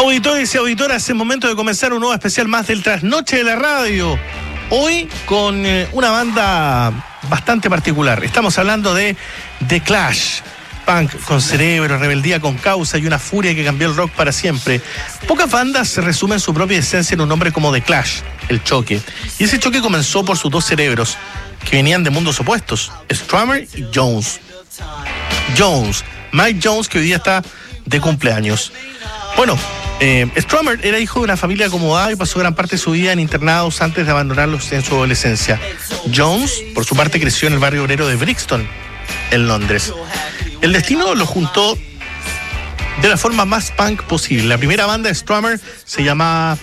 Auditores y auditoras, es momento de comenzar un nuevo especial más del Trasnoche de la Radio. Hoy con una banda bastante particular. Estamos hablando de The Clash. Punk con cerebro, rebeldía con causa y una furia que cambió el rock para siempre. Pocas bandas resumen su propia esencia en un nombre como The Clash, el choque. Y ese choque comenzó por sus dos cerebros, que venían de mundos opuestos, Strummer y Jones. Mike Jones, que hoy día está de cumpleaños. Bueno, Strummer era hijo de una familia acomodada y pasó gran parte de su vida en internados antes de abandonarlos en su adolescencia. Jones, por su parte, creció en el barrio obrero de Brixton, en Londres. El destino lo juntó de la forma más punk posible. La primera banda de Strummer se llamaba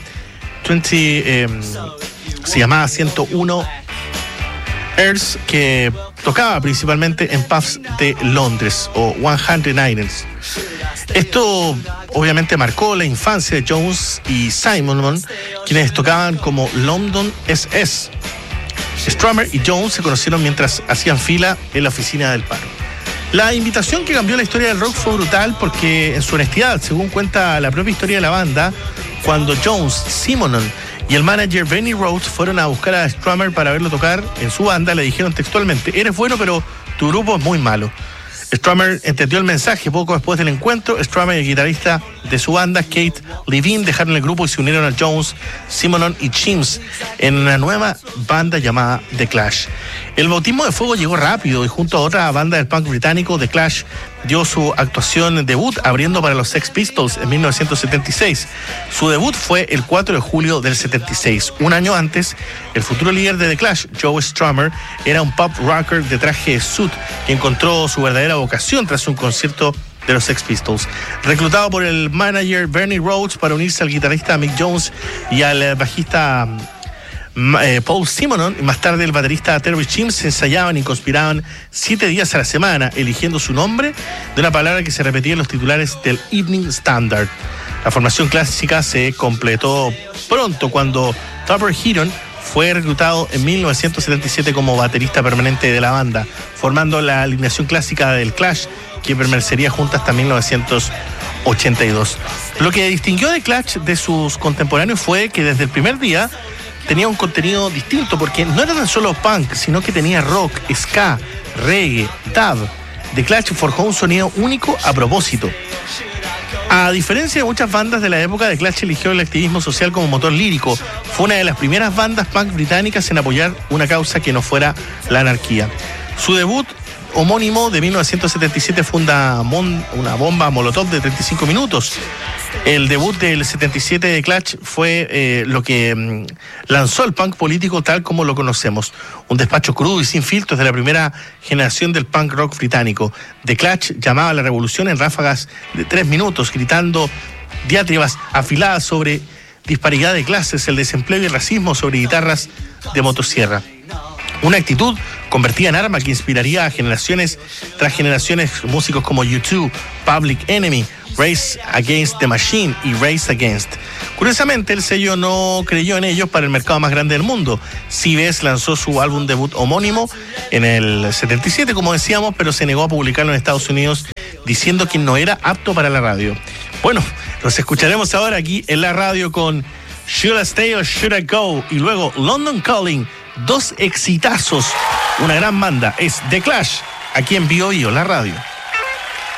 101 Earths, que tocaba principalmente en pubs de Londres, o 100 Esto obviamente marcó la infancia de Jones y Simon, quienes tocaban como London SS. Strummer y Jones se conocieron mientras hacían fila en la oficina del paro. La invitación que cambió la historia del rock fue brutal porque, en su honestidad, según cuenta la propia historia de la banda, cuando Jones, Simonon y el manager Benny Rhodes fueron a buscar a Strummer para verlo tocar en su banda, le dijeron textualmente: eres bueno, pero tu grupo es muy malo. Strummer entendió el mensaje. Poco después del encuentro, Strummer y el guitarrista de su banda, Kate Levine, dejaron el grupo y se unieron a Jones, Simonon y James en una nueva banda llamada The Clash. El bautismo de fuego llegó rápido y junto a otra banda del punk británico, The Clash dio su actuación debut abriendo para los Sex Pistols en 1976. Su debut fue el 4 de julio del 76. Un año antes, el futuro líder de The Clash, Joe Strummer, era un pop rocker de traje de suit que encontró su verdadera vocación tras un concierto de los Sex Pistols. Reclutado por el manager Bernie Rhodes para unirse al guitarrista Mick Jones y al bajista Paul Simonon, y más tarde el baterista Terry James, se ensayaban y conspiraban 7 días a la semana, eligiendo su nombre de una palabra que se repetía en los titulares del Evening Standard. La formación clásica se completó pronto cuando Tupper Heaton fue reclutado en 1977 como baterista permanente de la banda, formando la alineación clásica del Clash, que permanecería junta hasta 1982. Lo que distinguió The Clash de sus contemporáneos fue que desde el primer día tenía un contenido distinto, porque no era tan solo punk, sino que tenía rock, ska, reggae, dub. The Clash forjó un sonido único a propósito. A diferencia de muchas bandas de la época, The Clash eligió el activismo social como motor lírico. Fue una de las primeras bandas punk británicas en apoyar una causa que no fuera la anarquía. Su debut homónimo de 1977 fue una bomba molotov de 35 minutos. El debut del 77 de Clash fue lo que lanzó el punk político tal como lo conocemos. Un despacho crudo y sin filtros de la primera generación del punk rock británico. The Clash llamaba a la revolución en ráfagas de 3 minutos, gritando diatribas afiladas sobre disparidad de clases, el desempleo y el racismo sobre guitarras de motosierra. Una actitud convertida en arma que inspiraría a generaciones tras generaciones músicos como U2, Public Enemy, Rage Against the Machine y Rage Against. Curiosamente, el sello no creyó en ellos para el mercado más grande del mundo. CBS lanzó su álbum debut homónimo en el 77, como decíamos, pero se negó a publicarlo en Estados Unidos, diciendo que no era apto para la radio. Bueno, los escucharemos ahora aquí en la radio con Should I Stay or Should I Go, y luego London Calling. Dos exitazos, una gran banda. Es The Clash, aquí en Bio Bio, la radio.